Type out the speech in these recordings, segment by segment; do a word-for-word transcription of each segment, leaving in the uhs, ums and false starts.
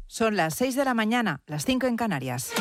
Son las seis de la mañana, las cinco en Canarias.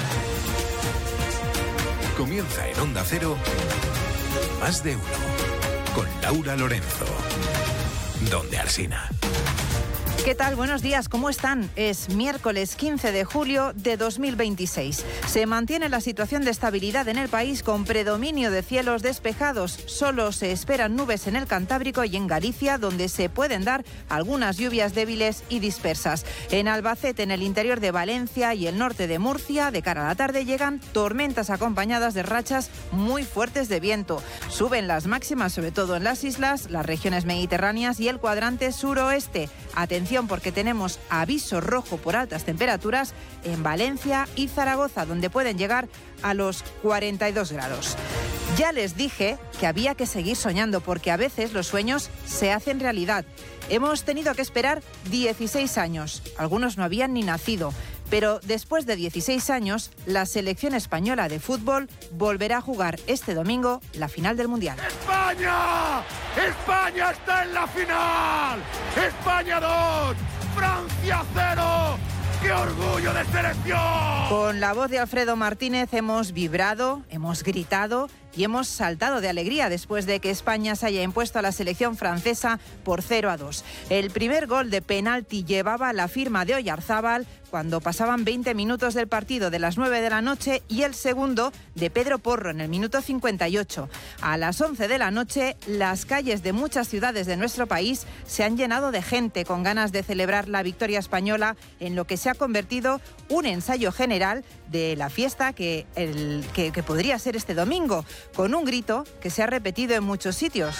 Comienza en Onda Cero, Más de Uno, con Laura Lorenzo. Donde Alsina. ¿Qué tal? Buenos días, ¿cómo están? Es miércoles quince de julio de dos mil veintiséis. Se mantiene la situación de estabilidad en el país con predominio de cielos despejados. Solo se esperan nubes en el Cantábrico y en Galicia, donde se pueden dar algunas lluvias débiles y dispersas. En Albacete, en el interior de Valencia y el norte de Murcia, de cara a la tarde llegan tormentas acompañadas de rachas muy fuertes de viento. Suben las máximas, sobre todo en las islas, las regiones mediterráneas y el cuadrante suroeste. Atención, porque tenemos aviso rojo por altas temperaturas en Valencia y Zaragoza, donde pueden llegar a los cuarenta y dos grados. Ya les dije que había que seguir soñando, porque a veces los sueños se hacen realidad. Hemos tenido que esperar dieciséis años, algunos no habían ni nacido, pero después de dieciséis años, la selección española de fútbol volverá a jugar este domingo la final del Mundial. ¡España! ¡España está en la final! ¡España dos! ¡Francia cero! ¡Qué orgullo de selección! Con la voz de Alfredo Martínez hemos vibrado, hemos gritado y hemos saltado de alegría después de que España se haya impuesto a la selección francesa por cero a dos. El primer gol de penalti llevaba la firma de Oyarzábal cuando pasaban veinte minutos del partido de las nueve de la noche y el segundo de Pedro Porro en el minuto cincuenta y ocho. A las once de la noche, las calles de muchas ciudades de nuestro país se han llenado de gente con ganas de celebrar la victoria española en lo que se ha convertido un ensayo general de la fiesta que, el, que, que podría ser este domingo, con un grito que se ha repetido en muchos sitios.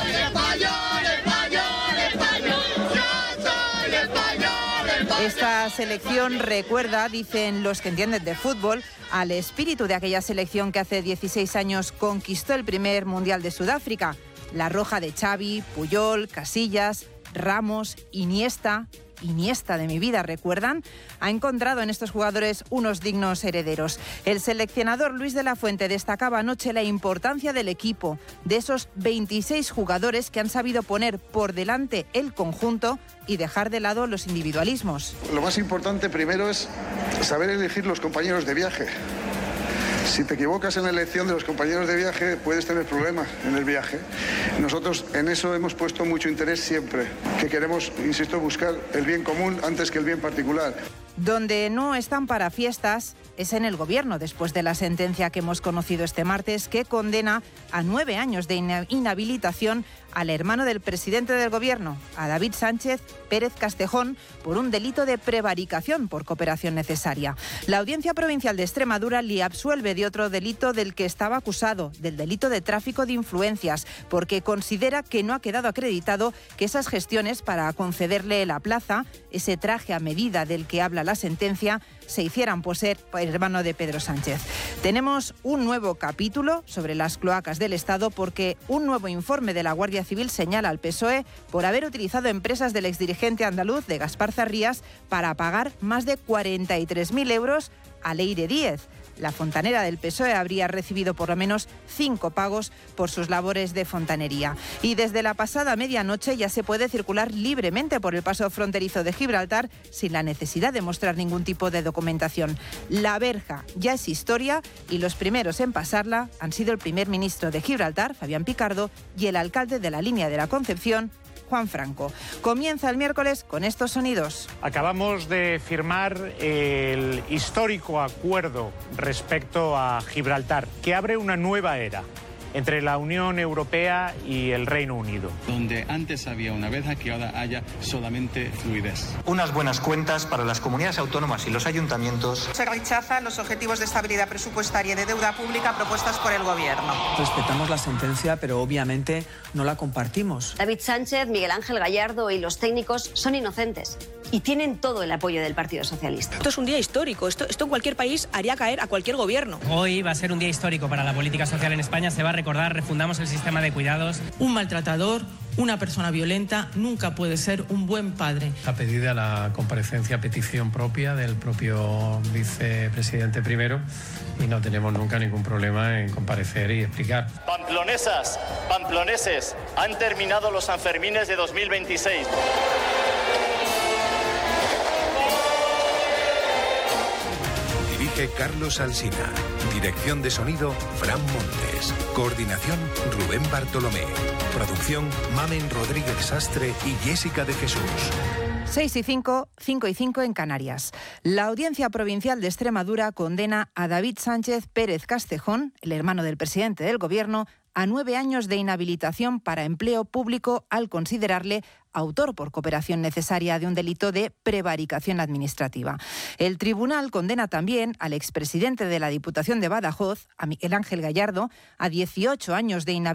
Esta selección recuerda, dicen los que entienden de fútbol, al espíritu de aquella selección que hace dieciséis años conquistó el primer Mundial de Sudáfrica. La roja de Xavi, Puyol, Casillas, Ramos, Iniesta... Iniesta de mi vida, ¿recuerdan? Ha encontrado en estos jugadores unos dignos herederos. El seleccionador Luis de la Fuente destacaba anoche la importancia del equipo, de esos veintiséis jugadores que han sabido poner por delante el conjunto y dejar de lado los individualismos. Lo más importante primero es saber elegir los compañeros de viaje. Si te equivocas en la elección de los compañeros de viaje, puedes tener problemas en el viaje. Nosotros en eso hemos puesto mucho interés siempre, que queremos, insisto, buscar el bien común antes que el bien particular. Donde no están para fiestas es en el Gobierno, después de la sentencia que hemos conocido este martes, que condena a nueve años de inhabilitación al hermano del presidente del Gobierno, a David Sánchez Pérez Castejón, por un delito de prevaricación por cooperación necesaria. La Audiencia Provincial de Extremadura le absuelve de otro delito del que estaba acusado, del delito de tráfico de influencias, porque considera que no ha quedado acreditado que esas gestiones para concederle la plaza, ese traje a medida del que habla la sentencia, se hicieran por ser hermano de Pedro Sánchez. Tenemos un nuevo capítulo sobre las cloacas del Estado, porque un nuevo informe de la Guardia Civil señala al P S O E por haber utilizado empresas del exdirigente andaluz de Gaspar Zarrías para pagar más de cuarenta y tres mil euros a Leire Díez. La fontanera del P S O E habría recibido por lo menos cinco pagos por sus labores de fontanería. Y desde la pasada medianoche ya se puede circular libremente por el paso fronterizo de Gibraltar sin la necesidad de mostrar ningún tipo de documentación. La verja ya es historia y los primeros en pasarla han sido el primer ministro de Gibraltar, Fabián Picardo, y el alcalde de la Línea de la Concepción, Juan Franco. Comienza el miércoles con estos sonidos. Acabamos de firmar el histórico acuerdo respecto a Gibraltar, que abre una nueva era entre la Unión Europea y el Reino Unido. Donde antes había una verja, que ahora haya solamente fluidez. Unas buenas cuentas para las comunidades autónomas y los ayuntamientos. Se rechazan los objetivos de estabilidad presupuestaria y de deuda pública propuestas por el Gobierno. Respetamos la sentencia, pero obviamente no la compartimos. David Sánchez, Miguel Ángel Gallardo y los técnicos son inocentes y tienen todo el apoyo del Partido Socialista. Esto es un día histórico. Esto, esto en cualquier país haría caer a cualquier gobierno. Hoy va a ser un día histórico para la política social en España. Se va a recordar, refundamos el sistema de cuidados. Un maltratador, una persona violenta, nunca puede ser un buen padre. Ha pedido la comparecencia a petición propia del propio vicepresidente primero y no tenemos nunca ningún problema en comparecer y explicar. Pamplonesas, pamploneses, han terminado los Sanfermines de dos mil veintiséis. Montaje Carlos Alsina. Dirección de sonido Fran Montes. Coordinación Rubén Bartolomé. Producción Mamen Rodríguez Sastre y Jessica de Jesús. seis y cinco, cinco y cinco en Canarias. La Audiencia Provincial de Extremadura condena a David Sánchez Pérez Castejón, el hermano del presidente del Gobierno, a nueve años de inhabilitación para empleo público al considerarle autor por cooperación necesaria de un delito de prevaricación administrativa. El tribunal condena también al expresidente de la Diputación de Badajoz, a Miguel Ángel Gallardo, a dieciocho años de inhabilitación